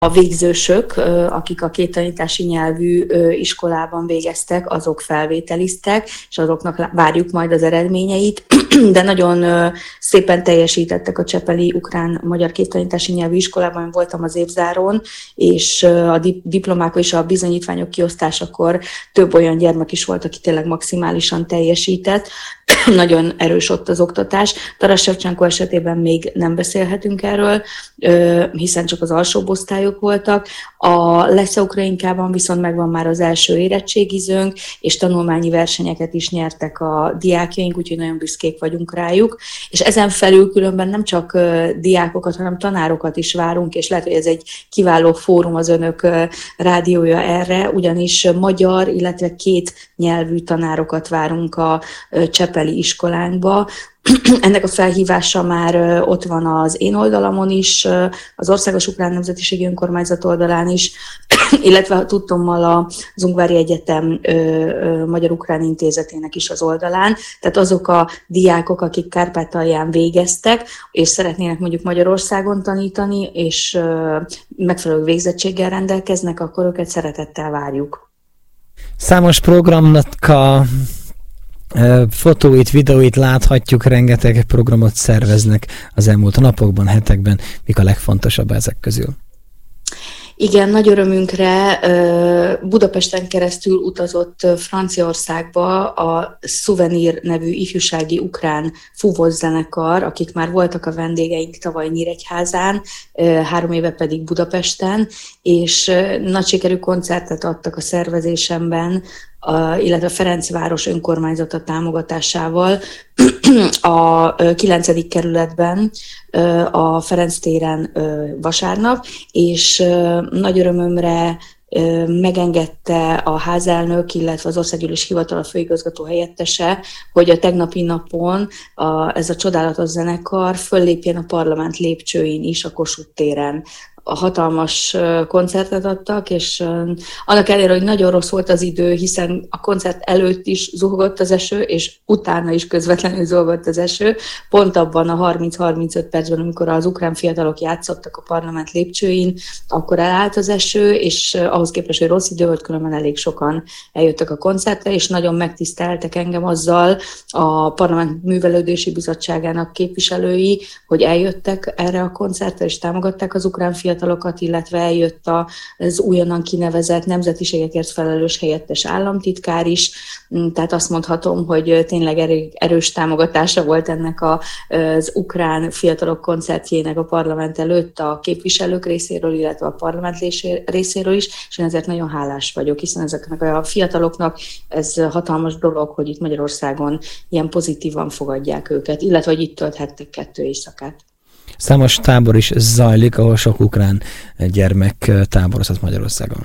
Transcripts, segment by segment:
A végzősök, akik a két tanítási nyelvű iskolában végeztek, azok felvételiztek, és azoknak várjuk majd az eredményeit, de nagyon szépen teljesítettek a csepeli ukrán-magyar két tanítási nyelvű iskolában, voltam az évzárón, és a diplomák és a bizonyítványok kiosztásakor több olyan gyermek is volt, aki tényleg maximálisan teljesített. Nagyon erős ott az oktatás. Taras Shevchenko esetében még nem beszélhetünk erről, hiszen csak az alsóbb osztályok voltak. A Leszce Ukrainkában viszont megvan már az első érettségizőnk, és tanulmányi versenyeket is nyertek a diákjaink, úgyhogy nagyon büszkék vagyunk rájuk. És ezen felül különben nem csak diákokat, hanem tanárokat is várunk, és lehet, hogy ez egy kiváló fórum az önök rádiója erre, ugyanis magyar, illetve két nyelvű tanárokat várunk a csepeli iskolánkba. Ennek a felhívása már ott van az én oldalamon is, az Országos Ukrán Nemzetiségi Önkormányzat oldalán is, illetve tudtommal az Ungvári Egyetem Magyar-Ukrán Intézetének is az oldalán. Tehát azok a diákok, akik Kárpátalján végeztek, és szeretnének mondjuk Magyarországon tanítani, és megfelelő végzettséggel rendelkeznek, akkor őket szeretettel várjuk. Számos programnak a fotóit, videóit láthatjuk, rengeteg programot szerveznek az elmúlt napokban, hetekben. Mik a legfontosabb ezek közül? Igen, nagy örömünkre Budapesten keresztül utazott Franciaországba a Souvenir nevű ifjúsági ukrán fúvós zenekar, akik már voltak a vendégeink tavaly Nyíregyházán, 3 éve pedig Budapesten, és nagy sikerű koncertet adtak a szervezésemben, illetve Ferencváros önkormányzata támogatásával a 9. kerületben, a Ferenc téren vasárnap, és nagy örömömre megengedte a házelnök, illetve az Országgyűlés Hivatala főigazgató helyettese, hogy a tegnapi napon ez a csodálatos zenekar föllépjen a parlament lépcsőin is a Kossuth téren. A hatalmas koncertet adtak, és annak ellenére, hogy nagyon rossz volt az idő, hiszen a koncert előtt is zuhogott az eső, és utána is közvetlenül zuhogott az eső, pont abban a 30-35 percben, amikor az ukrán fiatalok játszottak a parlament lépcsőin, akkor elállt az eső, és ahhoz képest, hogy rossz idő volt, különben elég sokan eljöttek a koncertre, és nagyon megtiszteltek engem azzal a Parlament Művelődési Bizottságának képviselői, hogy eljöttek erre a koncertre, és támogatták az ukrán fiatalokat, illetve eljött az újonnan kinevezett nemzetiségekért felelős helyettes államtitkár is, tehát azt mondhatom, hogy tényleg erős támogatása volt ennek az ukrán fiatalok koncertjének a parlament előtt a képviselők részéről, illetve a parlament részéről is, és én ezért nagyon hálás vagyok, hiszen ezeknek a fiataloknak ez hatalmas dolog, hogy itt Magyarországon ilyen pozitívan fogadják őket, illetve hogy itt tölthettek 2 éjszakát. Számos tábor is zajlik, ahol sok ukrán gyermek táborozott Magyarországon.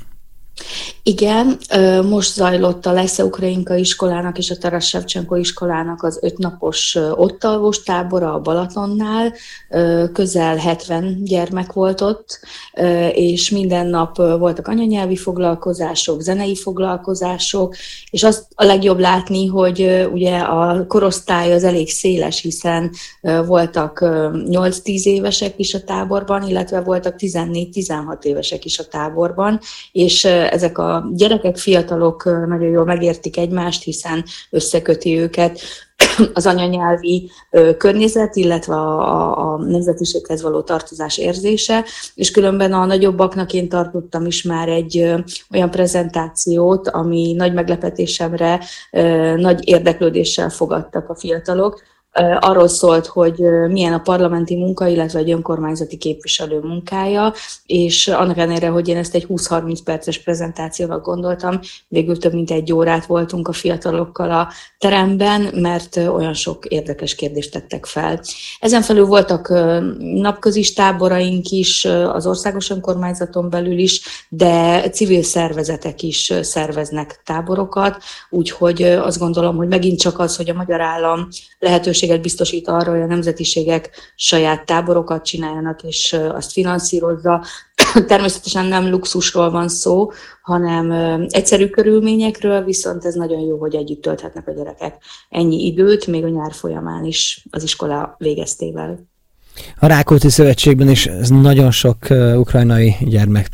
Igen, most zajlott a Leszce Ukrainka iskolának és a Taras Shevchenko iskolának az 5 napos ottalvos tábora a Balatonnál. Közel 70 gyermek volt ott, és minden nap voltak anyanyelvi foglalkozások, zenei foglalkozások, és azt a legjobb látni, hogy ugye a korosztály az elég széles, hiszen voltak 8-10 évesek is a táborban, illetve voltak 14-16 évesek is a táborban, és ezek a gyerekek, fiatalok nagyon jól megértik egymást, hiszen összeköti őket az anyanyelvi környezet, illetve a nemzetiséghez való tartozás érzése, és különben a nagyobbaknak én tartottam is már egy olyan prezentációt, ami nagy meglepetésemre nagy érdeklődéssel fogadtak a fiatalok. Arról szólt, hogy milyen a parlamenti munka, illetve egy önkormányzati képviselő munkája, és annak ellenére, hogy én ezt egy 20-30 perces prezentációnak gondoltam, végül több mint 1 órát voltunk a fiatalokkal a teremben, mert olyan sok érdekes kérdést tettek fel. Ezen felül voltak napközis táboraink is, az országos önkormányzaton belül is, de civil szervezetek is szerveznek táborokat, úgyhogy azt gondolom, hogy megint csak az, hogy a magyar állam lehetőséget biztosít arra, hogy a nemzetiségek saját táborokat csináljanak, és azt finanszírozza. Természetesen nem luxusról van szó, hanem egyszerű körülményekről, viszont ez nagyon jó, hogy együtt tölthetnek a gyerekek ennyi időt, még a nyár folyamán is az iskola végeztével. A Rákóczi Szövetségben is nagyon sok ukrajnai gyermek